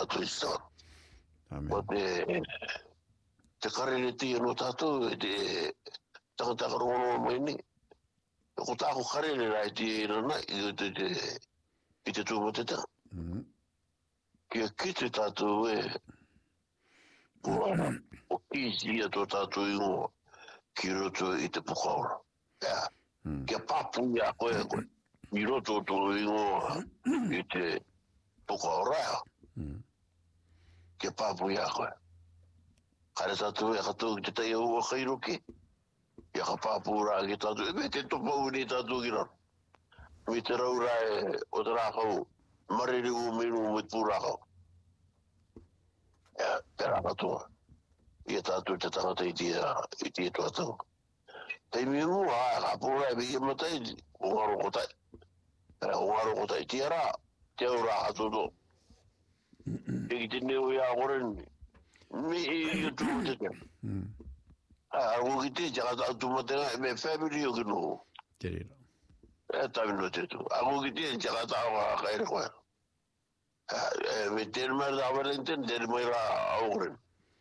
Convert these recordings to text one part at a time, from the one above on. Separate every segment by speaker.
Speaker 1: tātou i sa.
Speaker 2: Amen.
Speaker 1: O te karere tia no tātou, te tangata karongo mai ni. Ko tāko karere rai tia ina nai, i te tūmo te tā. Kia ki te tātou o kīsia tō tātou ingoa, ki roto i te pukaora. Kia papu ia koe, i roto tō ingoa, i te pukaora. Kia papu ia koe. Kare tātou e katou ki te tai ua kairoki. Ia ka papu rā ki tātou. Me te topa uni tātou ki raro. Me te rau rā o te rākau. Mariri u minu me te pūrākau. Ia, te rākatoa. Ia tātou te tangata i tia tuatau. Tei mi mua, ka pūrā e me ia matai, o ngaro kotai. O ngaro kotai. Tia rā, te au rā katoto. E ki te neo ia koreni. Me i tu te te. Argo ki te jaka tu matenga me family o kino.
Speaker 2: Terira.
Speaker 1: E tavi no te tu. Argo ki te jaka ta wa kaire koe. Me ter mer da Wellington, ter mer augren.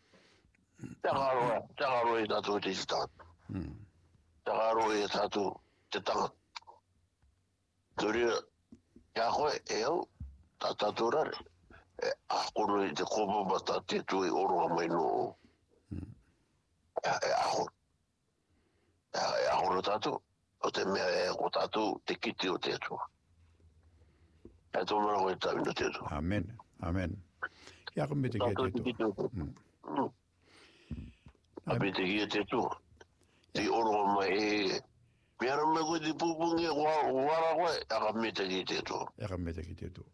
Speaker 1: Tagaro e tatu te stat. Tagaro e tatu te tanga. Tori ya koe e au tatu rare. Ako i te kopa bata te tui oroa mai no. Ako no tātou. O te mea e ko tātou te kiti o te atua. E tō mana koe tāwi no te atua.
Speaker 2: Amen. Amen. Ia ko me te kia te atua.
Speaker 1: A me te kia te atua. Te oroa mai e... Me ara me koe te pupungi e wara koe. Aka me te kia te atua.
Speaker 2: Ia ka me te kia te atua.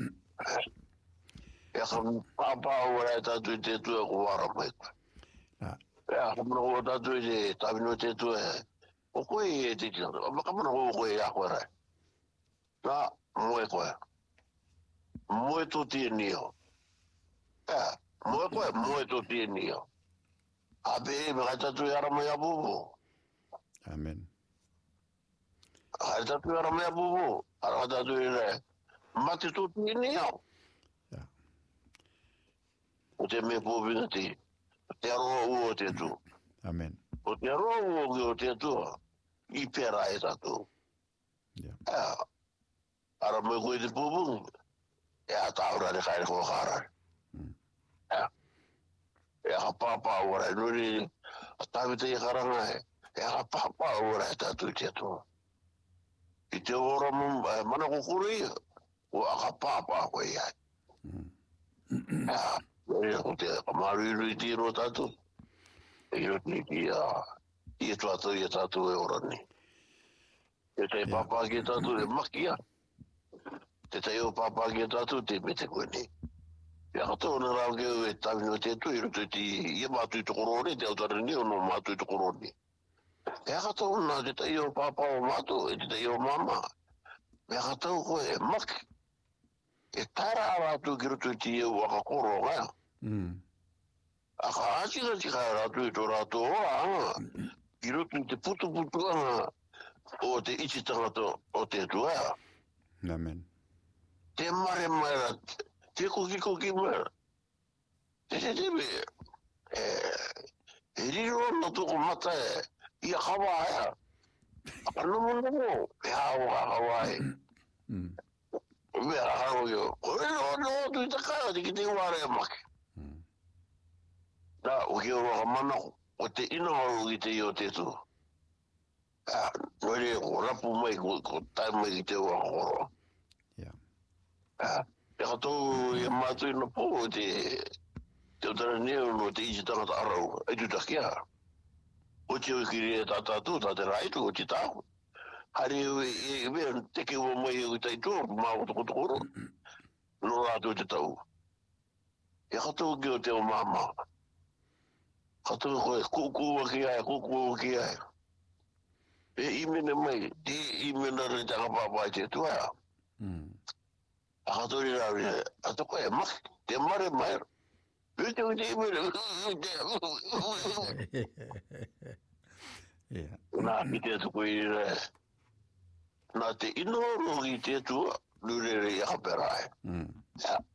Speaker 1: E ka pāpā ora e tātou te tua ko wara mai koe. E ka mana koe tātou te tāwino te tua o koe e te tina. Ka mana koe e a koe rai. Nā, moe koe. Moe tō tia nio. Moe koe, moe tō tia nio. A pe e me kai tātou e ara mai a bubu.
Speaker 2: Amen.
Speaker 1: Kai tātou e ara mai a bubu. Ara tātou e rai. Mate tō tia nio. O te me pōpinga te aroa ua o te atua.
Speaker 2: Amen.
Speaker 1: O te aroa ua o te atua, I pera e tātou. Ara me koe te pōpunga, e a tāura ne kaere koe kārai. E a pāpā ora e nuri, a tāwita I karanga e a pāpā ora e tātou te atua. I te ora mana kukuri, o a ka pāpā koe iai. O te kamaru I tiro tātou. E roti I tātou I tātou e orani. E te pāpā ki tātou e makia. Te te o pāpā ki tātou te me te koe ni. E katou na rau keu e tāwino te tu I roto I mātui te koroni, te autarani o no mātui te koroni. E katou na te te o pāpā o mātou, e te te o mama. E katou koe e maki. E tāra rātou ki roto ti e waka koro ngā. A ka ātinga ti kai rātou I tō rātou oa. Ki roto te putu anga o te iti tangata o te tua.
Speaker 2: Amen.
Speaker 1: Te mare mai ra, te koki mai ra. Te me, e riro na tōko mata I a kawa ea. A nomo, e hawa kawa e. Me a haro yo. Koe no tu te kaya te ki te ware e maki. Nā, o ki o roka mana o te ina haru ki te I o te tu. Noere ko rapu mai ko tai mai ki te waka koroa. E katou e mātui na pō te utara neo no te isi tangata arau. E tu takia. O te o kiri e tātātou, tā te raitu o te tāku. Hari e mea teke ua mai e tai tō, mā o toko tokoro. No rātou te tau. E katou ki o te o māma. Katou koe kukua ki ai. E imene mai, te imene re te kapapa I te tuaya. A katou ni rāwi, a toko e maki, te mare mai. E te imene. Nā, I te toko I re. Nā te inooro I te tua, nurere I haperae.